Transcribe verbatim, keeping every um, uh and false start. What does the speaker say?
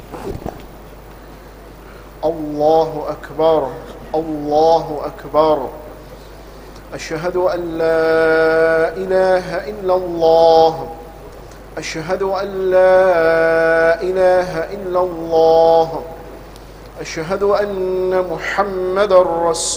الله أكبر الله أكبر. أشهد أن لا إله إلا الله أشهد أن لا إله إلا الله أشهد أن محمد رسول